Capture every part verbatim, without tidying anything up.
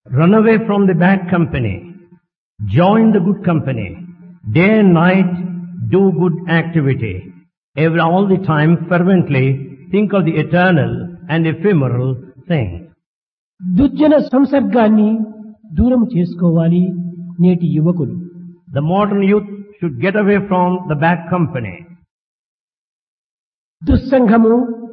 Run away from the bad company. Join the good company. Day and night, do good activity. Every, all the time, fervently, think of the eternal and ephemeral thing. దుర్జన సంసర్గాన్ని దూరం చేసుకోవాలి నేటి యువకులు. The modern youth should get away from the bad company. దుస్సంగము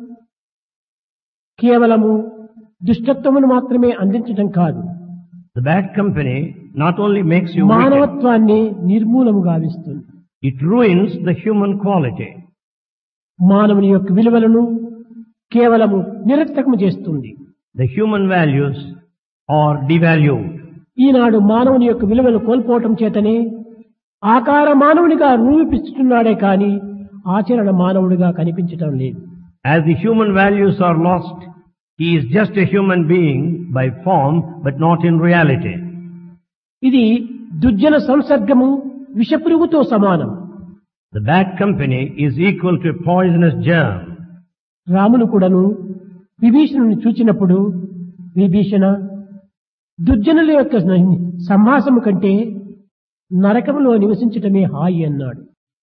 కేవలము దుష్టత్వమును మాత్రమే అందించడం కాదు, The bad company not only makes you wicked, మానవత్వాన్ని నిర్మూలము గావిస్తుంది. it ruins the human quality. మానవుని యొక్క విలువలను కేవలము నిరర్థకము చేస్తుంది. The human values are devalued. ఈనాడు మానవుని యొక్క విలువలు కోల్పోవటం చేతనే ఆకార మానవునిగా రూపిస్తున్నాడే కాని ఆచరణ మానవుడిగా కనిపించటం లేదు. As the human values are lost, he is just a human being by form, but not in reality. ఇది దుర్జన సంసర్గము విషపురుగుతో సమానం. The bad company is equal to a poisonous germ. Ramulu కూడాను విభీషణుని చూచినప్పుడు, విభీషణ, దుర్జనుల యొక్క సంహాసము కంటే నరకములో నివసించటమే హాయి అన్నాడు.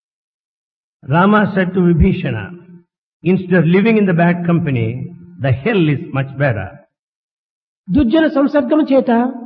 Rama said to Vibhishana, instead of living in the bad company, the hell is much better. దుర్జన సంసర్గము చేత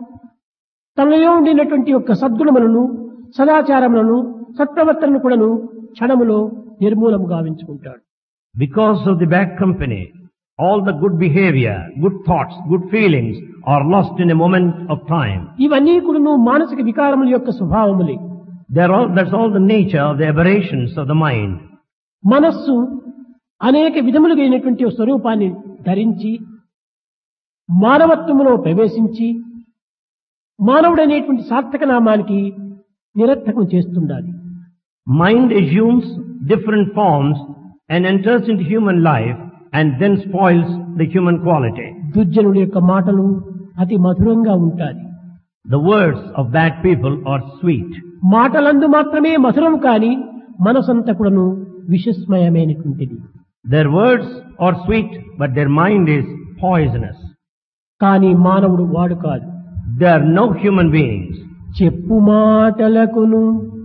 తనలో ఉండినటువంటి యొక్క సద్గుణములను, సదాచారములను, సత్ప్రవర్తనను కూడాను క్షణములో నిర్మూలము గావించుకుంటాడు. Because of the bad company, all the good behavior, good thoughts, good feelings are lost in a moment of time. ఇవన్నీ కూడాను మానసిక వికారముల యొక్క స్వభావములే. They're all, that's all the nature of the aberrations of the mind. మనస్సు అనేక విధములుగా అయినటువంటి స్వరూపాన్ని ధరించి మానవత్వములో ప్రవేశించి మానవుడనేటువంటి సార్థక నామానికి నిరర్థకం చేస్తుండాలి. Mind assumes different forms and enters into human life and then spoils the human quality. దుర్జనుల యొక్క మాటలు అతి మధురంగా ఉంటాయి. The words of bad people are sweet. మాటలందు మాత్రమే మధురం కాని మనసంతా కూడాను విషస్మయమైనటువంటిది. Their words are sweet, but their mind is poisonous. కానీ మానవుడు వాడు కాదు. They are no human beings. చెప్పు మాటలకును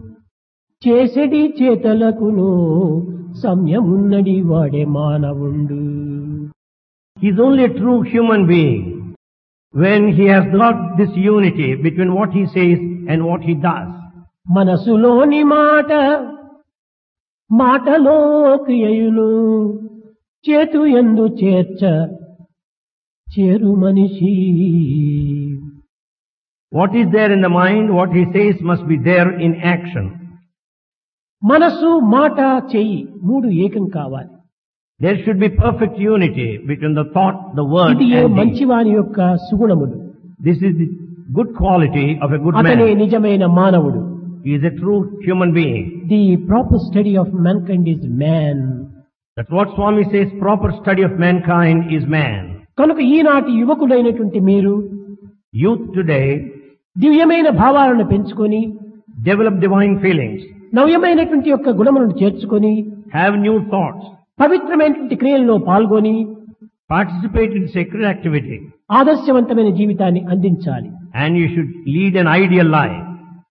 చేసెడి చేతలకును సంయమున్నడి వాడే మానవుండు. He is only a true human being when he has got this unity between what he says and what he does. మనసులోని మాట మాటలో క్రియయును చేతు యందు చేర్చ చేరు మనిషి. What is there in the mind, what he says must be there in action. మనసు, మాట, చెయ్యి మూడు ఏకం కావాలి. There should be perfect unity between the thought, the word ఇది and deed. మంచివాని యొక్క సుగుణములు. This is the good quality of a good అతనే man. నిజమైన మానవుడు. He is a true human being. The proper study of mankind is man. That's what Swami says, proper study of mankind is man. కనుక ఈనాటి యువకుడైనటువంటి మీరు Youth today దివ్యమైన భావాలను పెంచుకొని develop divine feelings, నవ్యమైనటువంటి యొక్క గుణములను చేర్చుకొని have new thoughts, పవిత్రమైనటువంటి క్రియల్లో పాల్గొని participate in sacred activity, ఆదర్శవంతమైన జీవితాన్ని అందించాలి. and you should lead an ideal life.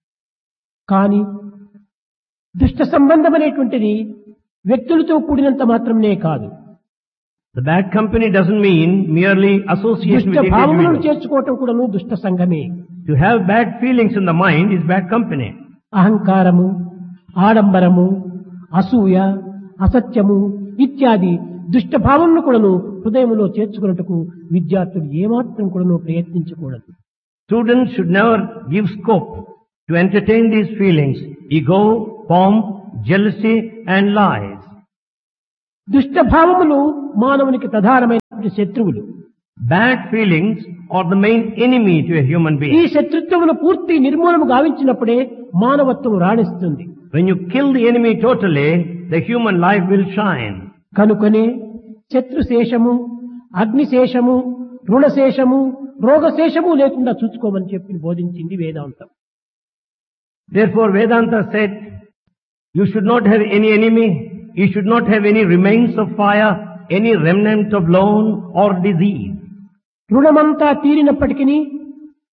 కానీ దుష్ట సంబంధమైనటువంటిది వ్యక్తులతో కూడినంత మాత్రమే కాదు. The bad company doesn't mean merely association దుష్ట with భావములను individuals. చేర్చుకోవటం కూడాను దుష్ట సంఘమే. To have bad feelings in the mind is bad company. అహంకారము, ఆడంబరము, అసూయ, అసత్యము ఇత్యాది దుష్ట భావములను కూడాను హృదయములో చేర్చుకున్నట్టుకు విద్యార్థులు ఏమాత్రం కూడాను ప్రయత్నించకూడదు. Students should never give scope to entertain these feelings, ego, pomp, jealousy and lies. దుష్ట భావములు మానవునికి ప్రధానమైన శత్రువులు. Bad feelings are the main enemy to a human ఈ being. శత్రుత్వమును పూర్తి నిర్మూలము గావించినప్పుడే మానవత్వం రాణిస్తుంది. When you kill the enemy totally, the human life will shine. కనుకనే శత్రుశేషము, అగ్నిశేషము, రుణశేషము, రోగశేషము లేకుండా చూసుకోమని చెప్పి బోధించింది వేదాంతం. Therefore Vedanta said, you should not have any enemy, you should not have any remains of fire, any remnant of loan or disease. రుణమంతా తీరినప్పటికీ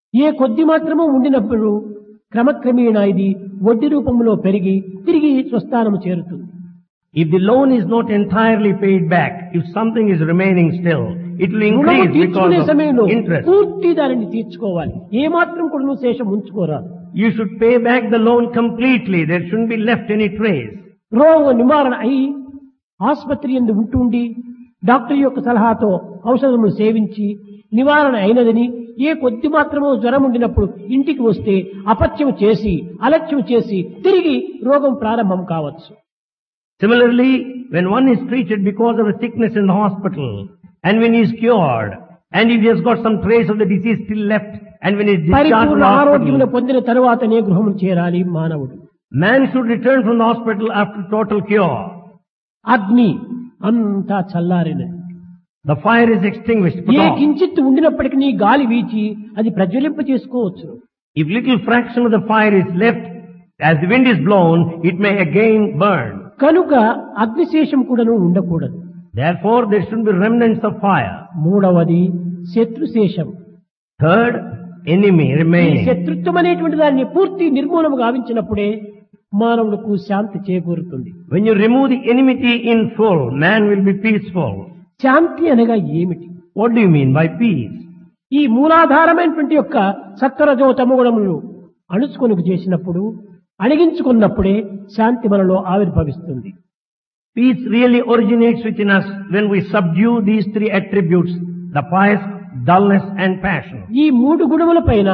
ఏ కొద్ది మాత్రము ఉండినప్పుడు క్రమక్రమేణా ఇది వడ్డీ రూపంలో పెరిగి తిరిగి స్వస్థానము చేరుతుంది. If the loan is not entirely paid back, if something is remaining still, it will రుణము increase తీర్చుకునే because సమయంలో of interest. పూర్తి దానిని తీర్చుకోవాలి. ఏ మాత్రం కూడా నువ్వు శేషం ఉంచుకోరాదు. You should pay back the loan completely. There shouldn't be left any trace. రోగ నివారణ అయి ఆసుపత్రి యందు ఉంటుండి డాక్టర్ యొక్క సలహాతో ఔషధములు సేవించి నివారణ అయినదని ఏ కొద్ది మాత్రమో జ్వరం ఉండినప్పుడు ఇంటికి వస్తే అపత్యం చేసి అలక్ష్యం చేసి తిరిగి రోగం ప్రారంభం కావచ్చు. Similarly, when one is treated because of a sickness in the hospital, and when he is cured, and if he has got some trace of the disease still left, and when he is discharged from పరిపూర్ణ the ఆరోగ్యమును hospital, పొందిన తరువాతనే గృహము చేరాలి మానవుడు. man should return from the hospital after total cure. అగ్ని అంతా చల్లారినది. The fire is extinguished. Put A off. కించిత్ ఉండినప్పటికీ నీ గాలి వీచి అది ప్రజ్వలింప చేసుకోవచ్చు. If little fraction of the fire is left, as the wind is blown, it may again burn. కనుక అగ్నిశేషం కూడాను ఉండకూడదు. Therefore, there should be remnants of fire. మూడవది శత్రుశేషం. Third, enemy ఈ remains. శత్రుత్వం అనేటువంటి దాన్ని పూర్తి నిర్మూలము గావించినప్పుడే మానవులకు శాంతి చేకూరుతుంది. When you remove the enmity in full, man will be peaceful. శాంతి అనగా ఏమిటి? What do you mean by peace? ఈ మూలాధారమైనటువంటి యొక్క సత్వరజో తమోగుణములు అణుచుకొనుకు చేసినప్పుడు అణిగించుకున్నప్పుడే శాంతి మనలో ఆవిర్భవిస్తుంది. Peace really originates within us when we subdue these three attributes, the pious, dullness and passion. ఈ మూడు గుణముల పైన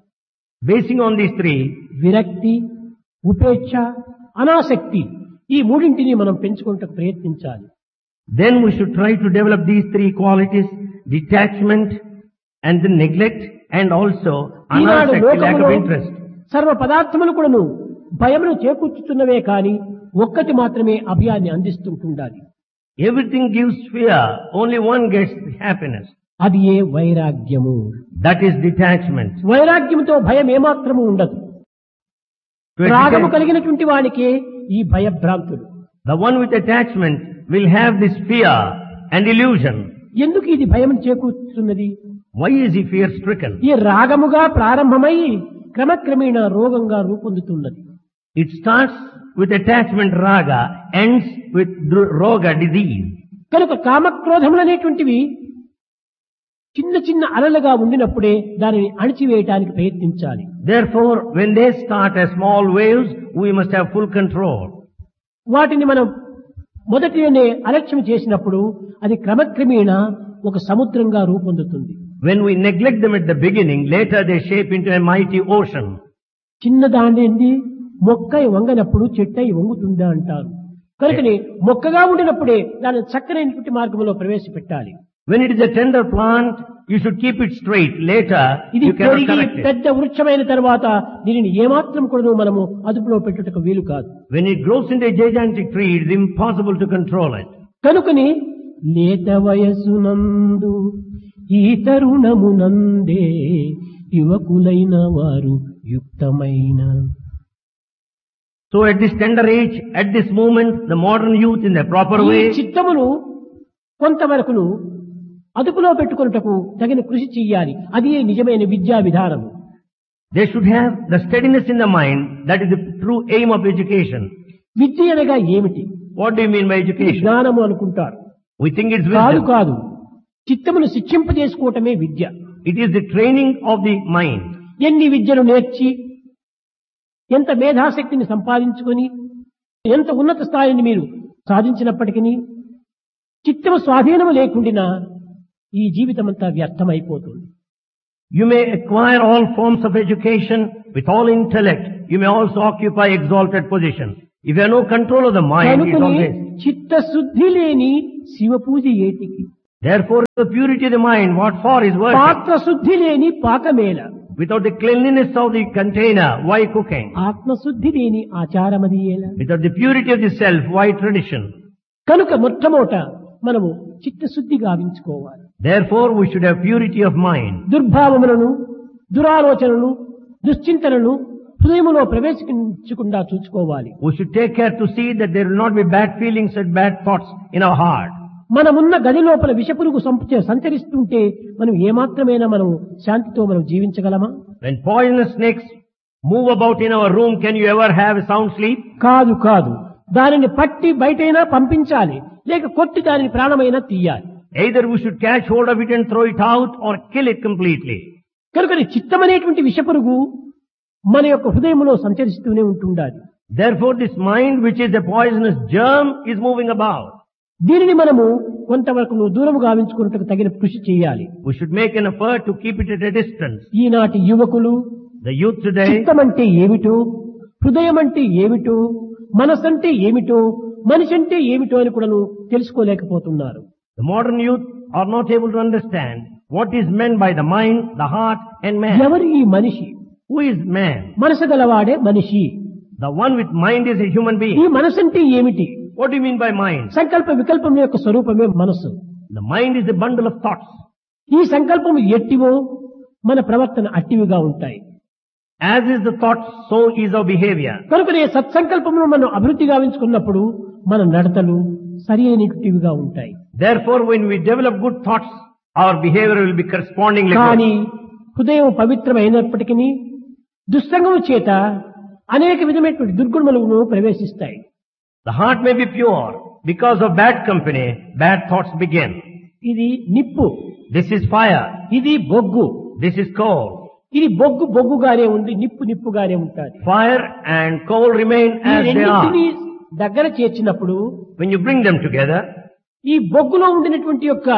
Basing on these three, విరక్తి, ఉపేక్ష, అనాసక్తి ఈ మూడింటిని మనం పెంచుకుంటూ ప్రయత్నించాలి. then we should try to develop these three qualities, detachment and the neglect and also Eenadu anasakti, lack లోకములో of interest. సర్వ పదార్థములు కూడాను భయమును చేకూర్చుతున్నవే కాని ఒక్కటి మాత్రమే అభయాన్ని అందిస్తుంటుండాలి. Everything gives fear, only one gets happiness. అది ఏ వైరాగ్యము. That is detachment. వైరాగ్యముతో భయం ఏమాత్రము ఉండదు. To a రాగము detach- కలిగినటువంటి వానికే ఈ భయభ్రాంతులు. The one with attachment will have this fear and illusion. ఎందుకు ఇది భయం చేకూర్చుతున్నది? Why is he fear stricken? ఈ రాగముగా ప్రారంభమై క్రమక్రమేణా రోగంగా రూపొందుతున్నది. It starts with attachment raga, ends with dr- roga, disease. కనుక కామక్రోధములనేటువంటివి చిన్న చిన్న అలలుగా ఉండినప్పుడే దానిని అణిచివేయటానికి ప్రయత్నించాలి. Therefore, when they start as small waves, we must have full control. వాటిని మనం మొదటినే అలక్ష్యం చేసినప్పుడు అది క్రమక్రమేణా ఒక సముద్రంగా రూపొందుతుంది. When we neglect them at the beginning, later they shape into a mighty ocean. చిన్నదాండి మొక్కై వంగనప్పుడు చెట్టై వంగుతుందా అంటారు. కనుకని మొక్కగా ఉండినప్పుడే దాన్ని చక్కనైనటువంటి మార్గంలో ప్రవేశపెట్టాలి. When it is a tender plant, you should keep it straight. Later, ఇది you cannot పెరిగి correct it. పెద్ద వృక్షమైన తర్వాత దీనిని ఏమాత్రం కూడా మనము అదుపులో పెట్టుటకు వీలు కాదు. When it grows into a gigantic tree, it is impossible to control it. కనుకని లేత వయసునందు ఈ తరుణమునందే యువకులైన వారు యుక్తమైన. So at this tender age, at this moment, the modern youth in the proper ఈ way, చిత్తమును కొంతవరకును అదుపులో పెట్టుకున్నటకు తగిన కృషి చెయ్యాలి. అది నిజమైన విద్యా విధానము. they should have the steadiness in the mind. That is the true aim of education. విద్య అనగా ఏమిటి? What do you mean by education? జ్ఞానము అనుకుంటారు. We think it's కాదు wisdom. కాదు చిత్తమును శిక్షింపజేసుకోవటమే విద్య. It is the training of the mind. ఎన్ని విద్యలు నేర్చి ఎంత మేధాశక్తిని సంపాదించుకొని ఎంత ఉన్నత స్థాయిని మీరు సాధించినప్పటికీ చిత్తము స్వాధీనము లేకుండా ఈ జీవితం అంతా వ్యర్థమైపోతుంది. You may acquire all forms of education with all intellect. You may also occupy exalted position. If you have no control of the mind, it's కనుకని always. చిత్తశుద్ధి లేని శివ పూజ ఏటికి, Therefore, the purity of the mind, what for is worship? పాత్ర శుద్ధి లేని పాకమేల, Without the cleanliness of the container, why cooking? ఆత్మశుద్ధి లేని ఆచారమది ఏల. Without the purity of the self, why tradition? కనుక మొట్టమొదట మనము చిత్తశుద్ధి గావించుకోవాలి. Therefore, we should have purity of mind. దుర్భావములను, దురాలోచనలను, దుశ్చింతనలను హృదయములో ప్రవేశించకుండా చూసుకోవాలి. We should take care to see that there will not be bad feelings and bad thoughts in our heart. మనమున్న గది లోపల విషపురుగు సంప- సంచరిస్తుంటే మనం ఏమాత్రమైనా మనం శాంతితో మనం జీవించగలమా? When poisonous snakes move about in our room, can you ever have a sound sleep? కాదు కాదు, దానిని పట్టి బయటైనా పంపించాలి, లేక కొట్టి దానిని ప్రాణమైనా తీయాలి. Either we should catch hold of it and throw it out or kill it completely. కనుక చిత్తమనేటువంటి విషపురుగు మన యొక్క హృదయంలో సంచరిస్తూనే ఉంటుండాలి. Therefore this mind, which is a poisonous germ, is moving about. దీనిని మనము కొంతవరకు నువ్వు దూరం గావించుకున్నట్టుకు తగిన కృషి చేయాలి. We should make an effort to keep it at a distance. ఈనాటి యువకులు The youth today, చిత్తమంటే ఏమిటో, హృదయం అంటే ఏమిటో, మనసంటే ఏమిటో, మనిషి అంటే ఏమిటో అని కూడా తెలుసుకోలేకపోతున్నారు. the modern youth are not able to understand what is meant by the mind, the heart and man. ఎవరు ఈ మనిషి? Who is man? మనసు గలవాడే మనిషి. The one with mind is a human ఈ being. మనసు అంటే ఏమిటి? What do you mean by mind? సంకల్ప వికల్పం యొక్క స్వరూపమే మనసు. The mind is a bundle of thoughts. ఈ సంకల్పం ఎట్టివో మన ప్రవర్తన అట్టివిగా ఉంటాయి. As is the thought, so is our behavior. కనుకనే సత్సంకల్పమును మనం అభివృద్ధి గావించుకున్నప్పుడు మన నడతలు సరి అయినటివిగా ఉంటాయి. Therefore, when we develop good thoughts, our behavior will be correspondingly కానీ good. హృదయం పవిత్రమైనప్పటికీ దుస్సంగము చేత అనేక విధమైనటువంటి దుర్గుణములను ప్రవేశిస్తాయి. The heart may be pure. Because of bad company, bad thoughts begin. ఇది నిప్పు, This is fire. ఇది బొగ్గు. This is coal. ఇది బొగ్గు బొగ్గుగానే ఉంది, నిప్పు నిప్పుగానే ఉంటుంది. Fire and coal remain ఈ as they రెండింటిని are. దగ్గర చేర్చినప్పుడు When you bring them together, ఈ బొగ్గులో ఉండినటువంటి యొక్క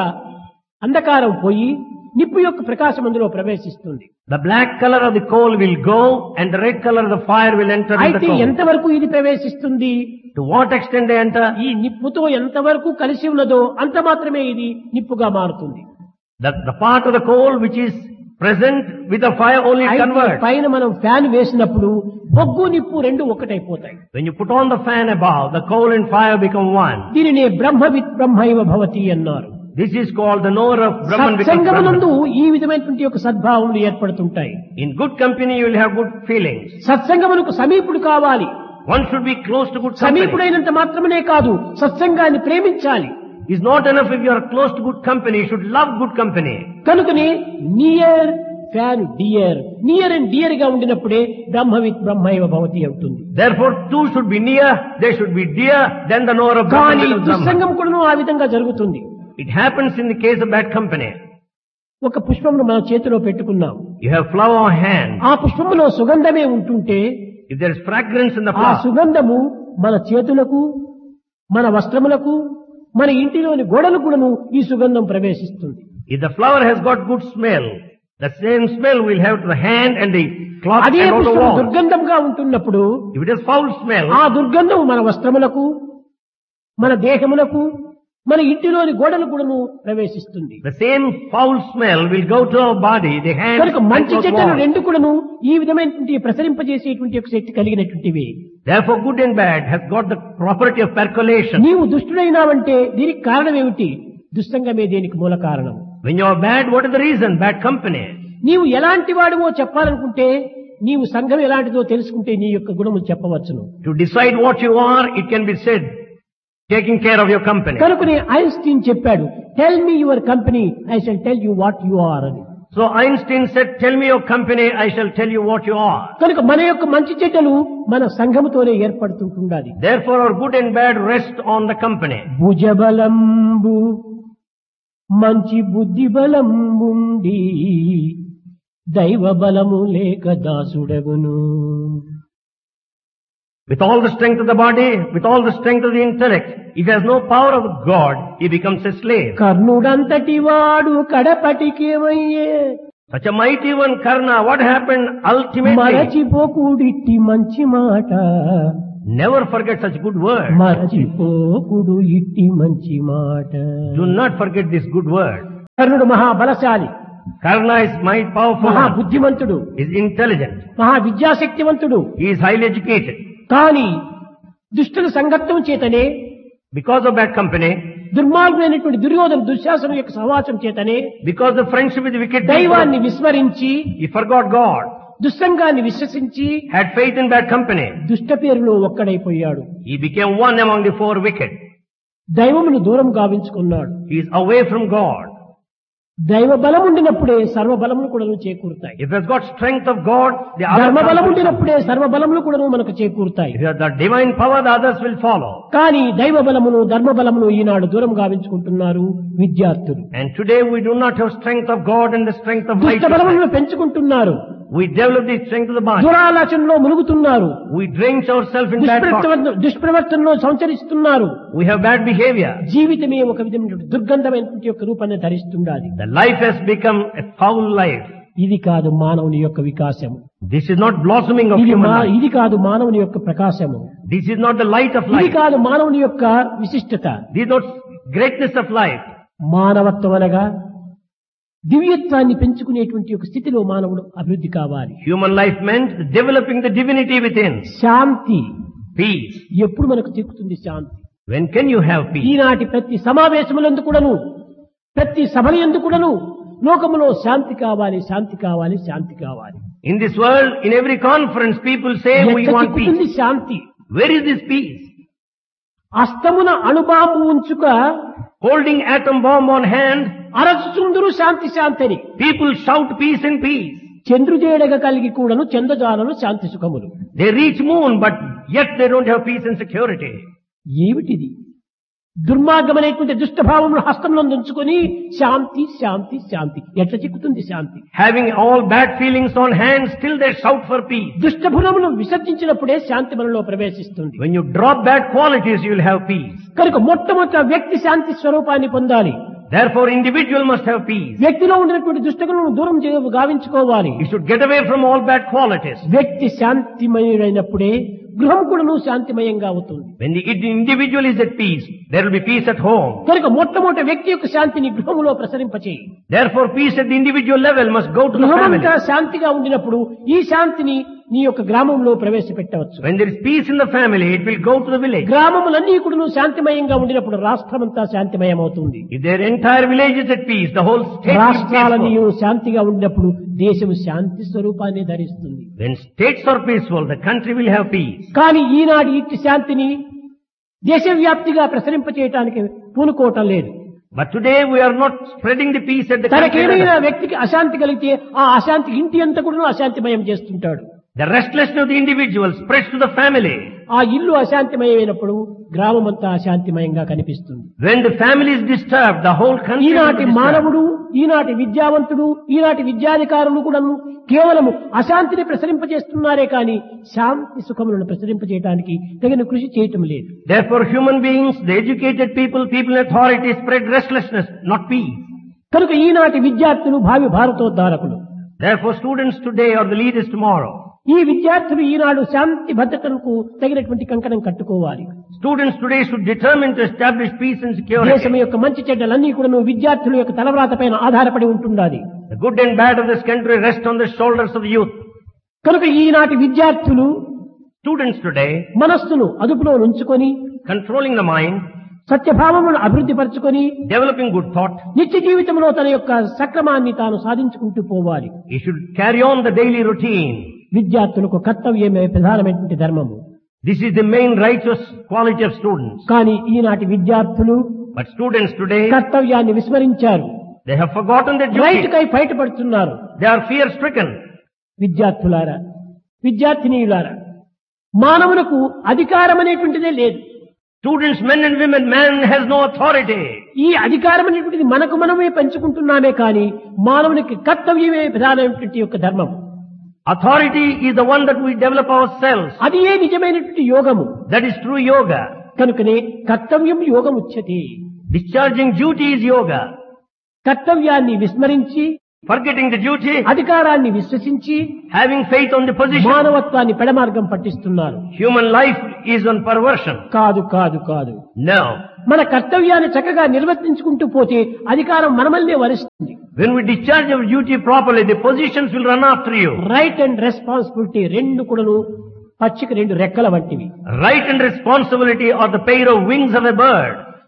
అంధకారం పోయి నిప్పు యొక్క ప్రకాశం అందులో ప్రవేశిస్తుంది. the black color of the coal will go and the red color of the fire will enter in the అయితే coal. ఎంతవరకు ఇది ప్రవేశిస్తుంది? To what extent they enter? ఈ నిప్పుతో ఎంతవరకు కలిసి ఉన్నదో అంత మాత్రమే ఇది నిప్పుగా మారుతుంది. The, the part of the coal which is present with the fire only అయితే converts. పైన మనం ఫ్యాన్ వేసినప్పుడు బొగ్గు నిప్పు రెండు ఒకటైపోతాయి. When you put on the fan above, the coal and fire become one. దీనినే బ్రహ్మవిత్ బ్రహ్మైవ భవతి అన్నారు. This is called the knower of Brahman becomes సత్సంగమునందు Brahman. ఈ విధమైనటువంటి యొక్క సద్భావములు ఏర్పడుతుంటాయి. In good company you will have good feelings. సత్సంగమునకు సమీపుడు కావాలి. One should be close to good company. సమీపుడైనంత మాత్రమే కాదు, సత్సంగాన్ని ప్రేమించాలి. It's not enough if you are close to good company, you should love good company. కనుకనే near fan dear, near and dear గా ఉండినప్పుడే బ్రహ్మవిత్ బ్రహ్మైవ భవతి అవుతుంది. Therefore two should be near, they should be dear, then the knower of Brahman కానీ becomes Brahman. దుస్సంగం కూడా ఆ విధంగా జరుగుతుంది. It happens in the case of bad company. ఒక పుష్పమును మన చేతిలో పెట్టుకున్నాం. You have flower on hand. ఆ పుష్పములో సుగంధమే ఉంటుంటే If there is fragrance in the ఆ flower, సుగంధము మన చేతులకు, మన వస్త్రములకు, మన ఇంటిలోని గోడలకు కూడాను ఈ సుగంధం ప్రవేశిస్తుంది. if the flower has got good smell, the same smell will have to the hand and the cloth అదే and on the పుష్పం wall. దుర్గంధంగా ఉంటున్నప్పుడు If it has foul smell, ఆ దుర్గంధం మన వస్త్రములకు, మన దేహములకు, మన ఇంటిలోని గోడలకు కూడాను ప్రవేశిస్తుంది. the same foul smell will go to our body, the hand కనుక and మంచి to the చెడ్డలు wall. రెండు కూడాను ఈ విధమైనటువంటి ప్రసరింపజేసేటువంటి ఒక శక్తి కలిగినటువంటివి. Therefore good and bad has got the property of percolation. నీవు దుష్టుడైనావంటే దీనికి కారణం ఏమిటి? దుస్సంగమే దీనికి మూల కారణం. When you are bad, what is the reason? Bad company. నీవు ఎలాంటి వాడివో చెప్పాలనుకుంటే నీవు సంఘం ఎలాంటిదో తెలుసుకుంటే నీ యొక్క గుణములు చెప్పవచ్చును. To decide what you are, it can be said, taking care of your company. కనుకనే ఐన్స్టీన్ చెప్పాడు, tell me your company, I shall tell you what you are అని. So Einstein said, tell me your company, I shall tell you what you are. కనుక మన యొక్క మంచి చెడ్డలు మన సంఘముతోనే ఏర్పడుతుంటుండాలి. Therefore our good and bad rest on the company. భుజబలంబు మంచి బుద్ధి బలంబుండి దైవ బలము లేక దాసుడగును. With all the strength of the body, with all the strength of the intellect, if he has no power of God, he becomes a slave. కర్ణుడంతటి వాడు కడపటికేమయ్యే Such a mighty one, Karna, what happened ultimately? మరచిపోకుడిట్టి మంచి మాట, Never forget such good word. మరచిపోకుడు ఇట్టి మంచి మాట. Do not forget this good word. కర్ణుడు మహాబలశాలి, Karna is might powerful, మహా బుద్ధిమంతుడు, is intelligent, మహా విద్యాశక్తివంతుడు. he is highly educated. కానీ దుష్టుల సంగత్వం చేతనే, Because of bad company, దుర్మార్గులైనటువంటి Duryodhana దుశ్శాసనం యొక్క సహవాసం చేతనే because of friendship with wicked దైవాన్ని people, విస్మరించి he forgot God, దుస్సంగాన్ని విశ్వసించి had faith in bad company. దుష్ట పేరులో ఒక్కడైపోయాడు. He became one among the four wicked. దైవమును దూరం గావించుకున్నాడు. He is away from God. దైవ బలం ఉండినప్పుడే సర్వ బలములు కూడా చేకూరుతాయి. If he has got strength of God, the other ధర్మ బలం will ఉండినప్పుడే సర్వ బలములు కూడా మనకు చేకూరుతాయి. If you have the divine power, the others will follow. కానీ దైవ బలమును ధర్మ బలమును ఈనాడు దూరం గావించుకుంటున్నారు విద్యార్థులు. And today we do not have strength of God and the strength of దుష్ట బలములను righteousness. పెంచుకుంటున్నారు. We develop the strength of the body. దురాలోచనలో మునుగుతున్నారు. We drench ourselves in bad thoughts. దుష్ప్రవర్తన దుష్ప్రవర్తనలో సంచరిస్తున్నారు. We have bad behavior. జీవితమే ఒక విధమైన దుర్గంధమైనటువంటి యొక్క రూపాన్ని ధరిస్తుండాలి. The life has become a foul life. ఇది కాదు మానవుని యొక్క వికాసము. This is not blossoming of ఇది human మా- life. ఇది కాదు మానవుని యొక్క ప్రకాశము. This is not the light of ఇది life. కాదు మానవుని యొక్క విశిష్టత. This is not greatness of life. మానవత్వం అనగా దివ్యత్వాన్ని పెంచుకునేటువంటి ఒక స్థితిలో మానవుడు అభివృద్ధి కావాలి. Human life meant developing the divinity within. Shanti Peace. ఎప్పుడు మనకు చిక్కుతుంది శాంతి? When can you have peace? ఈనాటి ప్రతి సమావేశములందు కూడాను ప్రతి సభల యందు కూడాను లోకములో శాంతి కావాలి, శాంతి కావాలి, శాంతి కావాలి. In this world, in every conference, people say we ఎక్కడ want చిక్కుతుంది peace. Shanti? Where is this peace? అస్తమున అణుబాంబు ఉంచుక Holding atom bomb on hand, అరచుచుందురు శాంతి శాంతి అని. people shout peace and peace. చంద్రుజేడగ కలిగి కూడాను చంద్రజాలను శాంతి సుఖములు. They reach moon, but yet they don't have peace and security. ఏమిటిది? దుర్మార్గమైనటువంటి దుష్టభావమును హస్తంలో ఉంచుకొని శాంతి శాంతి శాంతి ఎట్లా చిక్కుతుంది శాంతి? Having all bad feelings on hand, still they shout for peace. దుష్టభునమును విసర్జించినప్పుడే శాంతి మనలో ప్రవేశిస్తుంది. When you drop bad qualities, you will have peace. కనుక మొట్టమొదట వ్యక్తి శాంతి స్వరూపాన్ని పొందాలి. Therefore, individual must have peace. వ్యక్తిలో ఉండినటువంటి దుష్టగుణను దూరం చే- గావించుకోవాలి. He should get away from all bad qualities. వ్యక్తి శాంతిమయుడైనప్పుడే గృహం కూడాను శాంతిమయంగా అవుతుంది. When the individual is at peace, there will be peace at home. కనుక మొట్టమొదటి వ్యక్తి యొక్క శాంతిని గృహములో ప్రసరింపచేయి. Therefore, peace at the individual level must go to the family. గృహమంతా శాంతిగా ఉండినప్పుడు ఈ శాంతిని నీ యొక్క గ్రామంలో ప్రవేశపెట్టవచ్చు. When there is peace in the family, it will go to the village. గ్రామములన్నీ కూడా శాంతిమయంగా ఉండినప్పుడు రాష్ట్రమంతా శాంతిమయం అవుతుంది. If their entire village is at peace, the whole state is రాష్ట్రాలన్నీ peaceful. శాంతిగా ఉండినప్పుడు దేశము శాంతి స్వరూపాన్ని ధరిస్తుంది. When states are peaceful, the country will have peace. కానీ ఈనాడు ఇట్టి శాంతిని దేశవ్యాప్తిగా ప్రసరింపచేయటానికి పూనుకోవటం లేదు. But today we are not spreading the peace at the country తనకేమైనా level. వ్యక్తికి అశాంతి కలిగితే ఆ అశాంతి ఇంటి అంతా కూడా అశాంతిమయం చేస్తుంటాడు. The restlessness of the individual spreads to the family. ఆ ఇల్లు అశాంతిమయమైనప్పుడు గ్రామం అంతా అశాంతిమయంగా కనిపిస్తుంది. When the family is disturbed, the whole country will be ఈనాటి disturbed. మానవుడు, ఈనాటి విద్యావంతుడు, ఈనాటి విద్యాధికారులు కూడా కేవలము అశాంతిని ప్రసరింపజేస్తున్నారే కానీ శాంతి సుఖములను ప్రసరింపజేయడానికి తగిన కృషి చేయటం లేదు. Therefore, human beings, the educated people, people in authority spread restlessness, not peace. కనుక ఈనాటి విద్యార్థులు భావి భారతోద్ధారకులు. Therefore, students today are the leaders tomorrow. ఈ విద్యార్థులు ఈనాడు శాంతి భద్రతలకు తగినటువంటి కంకణం కట్టుకోవాలి. Students today should determine to establish peace and దేశం security. యొక్క మంచి చెడ్డలన్నీ కూడా విద్యార్థుల యొక్క తలవ్రాత పైన ఆధారపడి ఉంటుండాలి. The good and bad of this country rest on the shoulders of the youth. కనుక ఈనాటి విద్యార్థులు Students today, మనస్సును అదుపులో ఉంచుకొని controlling the mind, సత్యభావమును అభివృద్ధి పరచుకొని developing good thought, నిత్య జీవితంలో తన యొక్క సక్రమాన్ని తాను సాధించుకుంటూ పోవాలి. he should carry on the daily routine. విద్యార్థులకు కర్తవ్యమే ప్రధానమైనటువంటి ధర్మము. This is the main righteous quality of students. కానీ ఈనాటి విద్యార్థులు But students today, కర్తవ్యాన్ని విస్మరించారు. they have forgotten their right duty. కై బయటపడుతున్నారు. They are fear stricken. విద్యార్థులారా, విద్యార్థినీయులారా, మానవులకు అధికారం అనేటువంటిదే లేదు. Students, men and women, man has no authority. ఈ అధికారం అనేటువంటిది మనకు మనమే పెంచుకుంటున్నామే కానీ మానవునికి కర్తవ్యమే ప్రధానమైనటువంటి యొక్క ధర్మం. Authority is the one that we develop ourselves. అది ఏ నిజమైనటువంటి యోగము. That is true yoga. కనుకనే కర్తవ్యం యోగం ఉచ్యతే. Discharging duty is yoga. కర్తవ్యాన్ని విస్మరించి Forgetting the duty, అధికారాన్ని విశ్వసించి having faith on the position. మానవత్వాన్ని పెడమార్గం పట్టిస్తున్నారు. Human life is on perversion. కాదు కాదు కాదు No. మన కర్తవ్యాన్ని చక్కగా నిర్వర్తించుకుంటూ పోతే అధికారం మనమల్లే వరిస్తుంది. When we discharge our duty properly, the positions will run after you. Right and responsibility రెండు కూడాను పచ్చిక రెండు రెక్కల వంటివి. Right and responsibility are the pair of wings of a bird.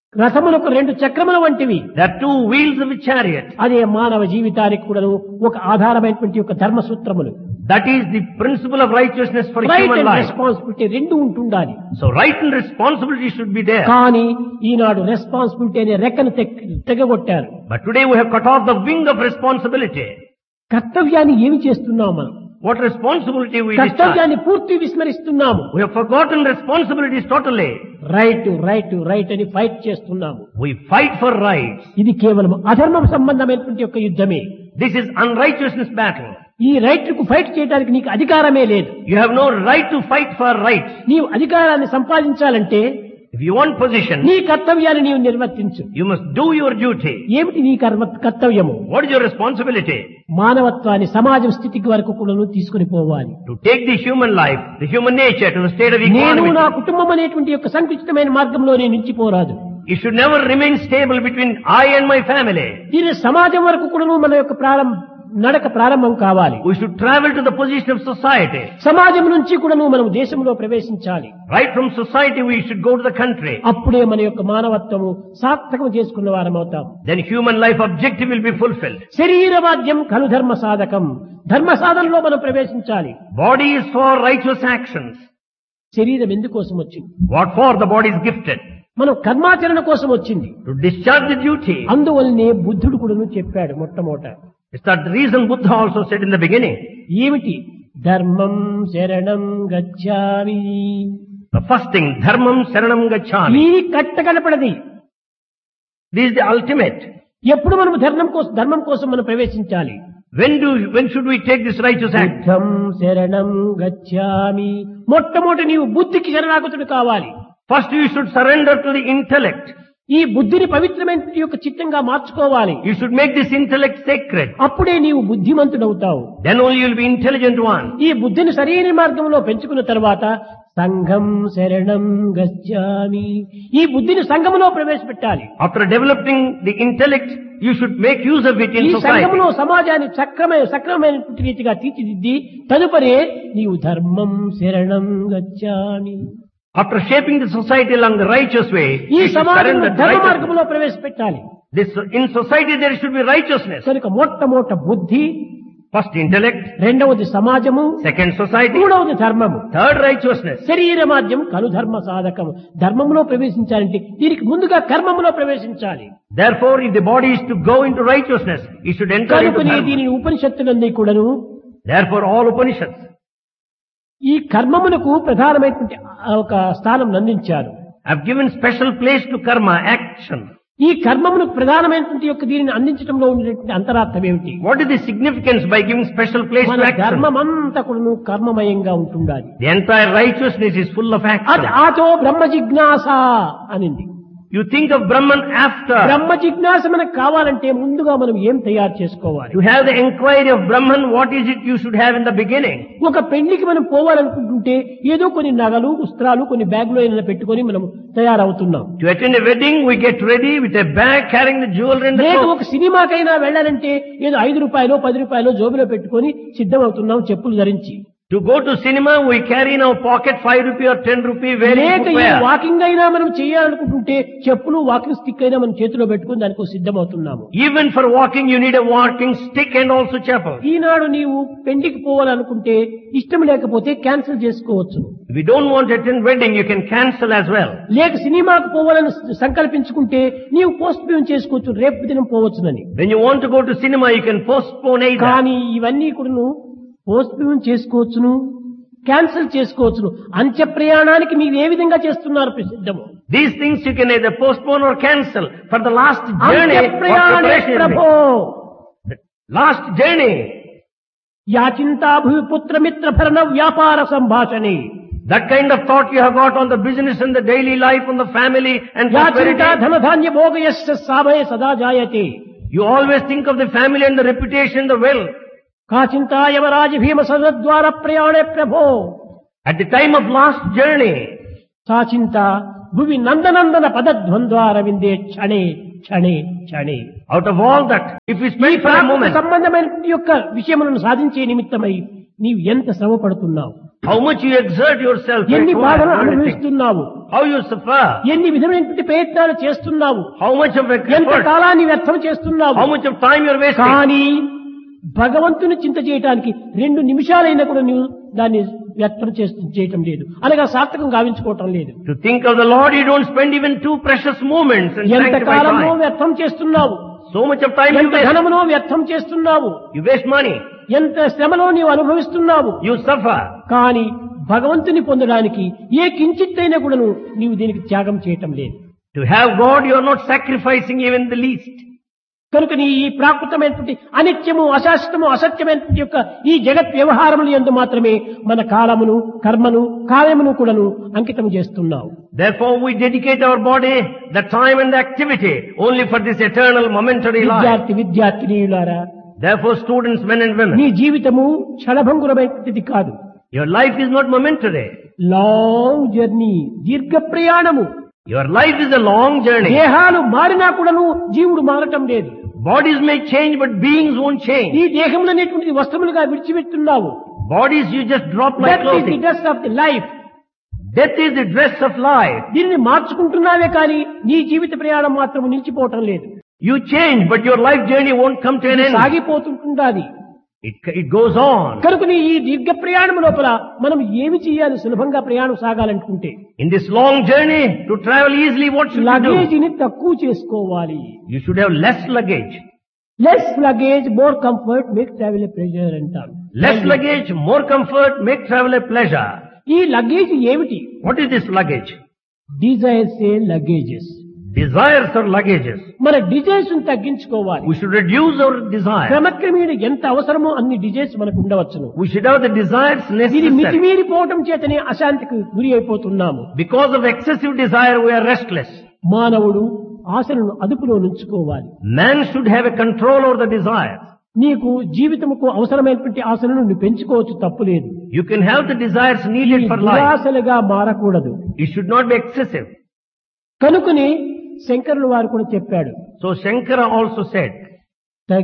రథములకు రెండు చక్రముల వంటివి. There are two wheels of a chariot. అదే మానవ జీవితానికి కూడా ఒక ఆధారమైనటువంటి ఒక ధర్మ సూత్రములు. That is the principle of righteousness for right human and life. Responsibility రెండు ఉంటుండాలి. So right and responsibility should be there. కానీ ఈనాడు రెస్పాన్సిబిలిటీ అనే రెక్కను తెగ్- తెగగొట్టారు. But today we have cut off the wing of responsibility. కర్తవ్యాన్ని ఏమి చేస్తున్నాం మనం? What responsibility we discharge? కర్తవ్యాన్ని పూర్తి విస్మరిస్తున్నాము. We have forgotten responsibilities totally. Right right right అని ఫైట్ చేస్తున్నాము. We fight for rights. ఇది కేవలం అధర్మం సంబంధమైనటువంటి యొక్క యుద్ధమే. This is unrighteousness battle. ఈ రైట్ కు ఫైట్ చేయడానికి నీకు అధికారమే లేదు. You have no right to fight for rights. నీవు అధికారాన్ని సంపాదించాలంటే If you want position, నీ కర్తవ్యాన్ని నీవు నిర్వర్తించు. you must do your duty. ఏమిటి నీ కర్మ కర్తవ్యము? What is your responsibility? మానవత్వాన్ని సమాజం స్థితికి వరకు కూడా తీసుకుని పోవాలి. To take the human life, the human nature to the state of నేను equanimity. నా కుటుంబం అనేటువంటి యొక్క సంకుచితమైన మార్గంలో నేను నిలిచిపోరాదు. You should never remain stable between I and my family. దీని సమాజం వరకు కూడా మన యొక్క ప్రారంభ నడక ప్రారంభం కావాలి. We should travel to the position of society. సమాజం నుంచి కూడా మనం దేశంలో ప్రవేశించాలి. Right from society we should go to the country. అప్పుడే మన యొక్క మానవత్వము సార్థకం చేసుకున్న వారం అవుతాం. Then human life objective will be fulfilled. శరీరవాద్యం కలు ధర్మ సాధకం. ధర్మ సాధనలో మనం ప్రవేశించాలి. Body is for righteous actions. శరీరం ఎందుకోసం వచ్చింది? What for? The body is gifted. మనం కర్మాచరణ కోసం వచ్చింది. To discharge the duty. అందువల్లనే బుద్ధుడు కూడా చెప్పాడు మొట్టమొదట. Is that the reason Buddha also said in the beginning? ఏమిటి? ధర్మం శరణం గచ్ఛామి. The first thing, dharmam saranam gacchami. ఈ కట్ట కనపడది. This is the ultimate. ఎప్పుడు మనం ధర్మం కోసం ధర్మం కోసం మనం ప్రవేశించాలి. When do, when should we take this righteous act? బుద్ధం శరణం గచ్ఛామి. మొట్టమొదటి నీవు బుద్ధికి శరణాగతుడు కావాలి. First you should surrender to the intellect. ఈ బుద్ధిని పవిత్రమైన యొక్క చిత్తంగా మార్చుకోవాలి. You should make this intellect sacred. అప్పుడే నీవు బుద్ధిమంతుడవుతావు. Then only you will be intelligent one. ఈ బుద్ధిని సరైన మార్గంలో పెంచుకున్న తర్వాత సంఘం శరణం గచ్ఛామి. ఈ బుద్ధిని సంఘములో ప్రవేశపెట్టాలి. After developing the intellect, you should make use of it in ఈ society. సంఘములో సమాజాన్ని సక్రమైన సక్రమైన రీతిగా తీర్చిదిద్ది తదుపరి నీవు ధర్మం శరణం గచ్ఛామి. After shaping the society along the righteous way, ఈ you should సమాజంలో surrender to ధర్మ righteousness. మార్గంలో ప్రవేశపెట్టాలి. This, in society there should be righteousness. కనుక మొట్టమొదట బుద్ధి, First intellect, రెండవది సమాజము, second society, మూడవది ధర్మము, third righteousness. శరీర మాధ్యం కలు ధర్మ సాధకము. ధర్మంలో ప్రవేశించాలంటే దీనికి ముందుగా కర్మములో ప్రవేశించాలి. Therefore, if the body is to go into righteousness, it should enter into కనుకనే dharma. దీనిని ఉపనిషత్తులన్నీ కూడాను Therefore, all Upanishads, ఈ కర్మమునకు ప్రధానమైనటువంటి ఒక స్థానం అందించారు. have given special place to karma, action. ఈ కర్మమునకు ప్రధానమైనటువంటి యొక్క దీనిని అందించడంలో ఉండేటువంటి అంతరార్థం ఏమిటి? What is the significance by giving special place మన to action? ధర్మమంతా కూడాను కర్మమయంగా ఉంటుండాలి. The entire righteousness is full of అది action. ఆతో బ్రహ్మ జిజ్ఞాస అనింది. You think of Brahman after. బ్రహ్మ జిజ్ఞాస మనకు కావాలంటే ముందుగా మనం ఏం తయారు చేసుకోవాలి? To have the inquiry of Brahman, what is it you should have in the beginning? ఒక పెళ్లికి మనం పోవాలనుకుంటుంటే ఏదో కొన్ని నగలు వస్త్రాలు కొన్ని బ్యాగులో ఏదైనా పెట్టుకొని మనం తయారవుతున్నాం. To attend a wedding, we get ready with a bag carrying the jewelry and the లేదు clothes. ఒక సినిమాకైనా వెళ్ళాలంటే ఏదో ఐదు రూపాయలు పది రూపాయలు జోబులో పెట్టుకొని సిద్ధమవుతున్నాం చెప్పులు ధరించి. To go to cinema, we carry in our pocket five rupee or ten rupee very లేక ఈ footwear. వాకింగ్ అయినా మనం చేయాలనుకుంటుంటే చెప్పులు వాకింగ్ స్టిక్ అయినా మనం చేతిలో పెట్టుకుని దానికి సిద్ధమవుతున్నాము. Even for walking, you need a walking stick and also chapel. ఈనాడు నీవు పెళ్లికి పోవాలనుకుంటే ఇష్టం లేకపోతే క్యాన్సిల్ చేసుకోవచ్చు. If you don't want to attend wedding, you can cancel as well. లేక సినిమాకు పోవాలని సంకల్పించుకుంటే నీవు పోస్ట్ పోన్ చేసుకోవచ్చు, రేపు దినం పోవచ్చునని. When you want to go to cinema, you can postpone either. కానీ ఇవన్నీ కూడా పోస్ట్ పోన్ చేసుకోవచ్చును, క్యాన్సిల్ చేసుకోవచ్చును. అంత్య ప్రయాణానికి మీరు ఏ విధంగా చేస్తున్నారు సిద్ధము? These things you can either postpone or cancel for the last journey. అంత్య or ప్రయాణే preparation is ప్రభో made. The last journey. యాచింతా భూపుత్ర మిత్ర భరణ వ్యాపార సంభాషణే. That kind of thought you have got on the business and the daily life, on the family and యాచింతా prosperity. ధన ధాన్య భోగయస్య సాభయ సదా జాయతే. You always think of the family and the reputation, the wealth. కాచింతా Yamaraja భీమ సదద్వార ప్రయాణే ప్రభో. At the time of last journey, సాచింత Bhuvi నందనందన పదద్వంద్వార విందే క్షణే క్షణే క్షణే. out of all that, if we ఈ spend for a Prakrit moment, సంబంధమైన యొక్క విషయములను సాధించే నిమిత్తమై నీవు ఎంత శ్రమ పడుతున్నావు? How much you exert yourself. to ఎన్ని acquire బాధలు everything. అనుభవిస్తున్నావు, How you suffer. ఎన్ని విధమైనటువంటి ప్రయత్నాలు చేస్తున్నావు, How much of ఎంత effort. కాలాన్ని వ్యర్థం చేస్తున్నావు. How much of time you're wasting. కానీ భగవంతుని చింత చేయటానికి రెండు నిమిషాలైనా కూడా నువ్వు దాన్ని వ్యర్థం చేస్తూ చేయటం లేదు, అనగా సార్థకం గావించుకోవటం లేదు. To think of the Lord, you don't spend even two precious moments and ఎంత sanctify కాలమో time. వ్యర్థం చేస్తున్నావు, So much of time you ఎంత waste. ధనమునో వ్యర్థం చేస్తున్నావు, You waste money. ఎంత శ్రమలో నీవు అనుభవిస్తున్నావు. You suffer. కానీ భగవంతుని పొందడానికి ఏ కించిత్తైనా కూడా నీవు దీనికి త్యాగం చేయటం లేదు. To have God, you are not sacrificing even the least. కనుక నీ ఈ ప్రాకృతమైనటువంటి అనిత్యము, అశాశ్వతము, అసత్యమైనటువంటి యొక్క ఈ జగత్ వ్యవహారముల యందు మాత్రమే మన కాలమును, కర్మను, కార్యమును కూడాను అంకితం చేస్తున్నావు. Therefore we dedicate our body, the time and the activity only for this eternal momentary life. విద్యార్థి విద్యార్థినీయులారా, Therefore students, men and women, నీ జీవితము క్షణభంగురమైనది కాదు. your life is not momentary. Long journey, దీర్ఘ ప్రయాణము. Your life is a long journey. దేహాలు మారినా కూడాను జీవుడు మారటం లేదు. Bodies may change, but beings won't change. ఈ దేహంలో అనేటువంటి వస్తువులుగా విడిచిపెట్టున్నావు. Bodies you just drop like That is the clothing. dress of the life. Death is the dress of life. దీనిని మార్చుకుంటున్నావే కానీ నీ జీవిత ప్రయాణం మాత్రం నిలిచిపోవటం లేదు. You change, but your life journey won't come to an end. సాగిపోతుంటుండాది. It, it goes on. కనుకని ఈ దీర్ఘ ప్రయాణం లోపల మనం ఏమి చేయాలి సులభంగా ప్రయాణం సాగాలనుకుంటే? In this long journey, to travel easily, what should you do? లగేజీని తక్కువ చేసుకోవాలి. You should have less luggage. Less luggage more comfort make travel a pressure అంటారు. Less luggage, more comfort, make travel a pleasure. ఈ luggage ఏమిటి? What is this luggage? Desires A luggages. Desires or luggages. మన desires తగ్గించుకోవాలి. We should reduce our desires. క్రమక్రమేణ ఎంత అవసరమో అన్ని desires మనకు ఉండవచ్చును. We should have the desires ఇది necessary. మితిమీరిపోవటం చేతనే అశాంతికి గురి అయిపోతున్నాము. Because of excessive desire, we are restless. మానవుడు ఆశలను అదుపులో ఉంచుకోవాలి. Man should have a control over the desires. నీకు జీవితముకు అవసరమైనటువంటి ఆశలను నువ్వు పెంచుకోవచ్చు, తప్పులేదు. You can have the desires needed for life. దురాశలుగా మారకూడదు. It should not be excessive. కనుకని శంకరులు వారు కూడా చెప్పాడు. So Shankara also said,